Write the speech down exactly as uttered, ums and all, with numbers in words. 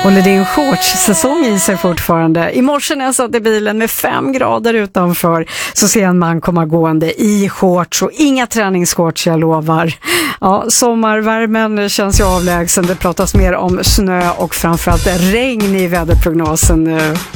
Håller din shorts-säsong i sig fortfarande? I morse när jag satt i bilen med fem grader utanför så ser en man komma gående i shorts och inga träningsshorts, jag lovar. Ja, sommarvärmen känns ju avlägsen. Det pratas mer om snö och framförallt regn i väderprognosen nu.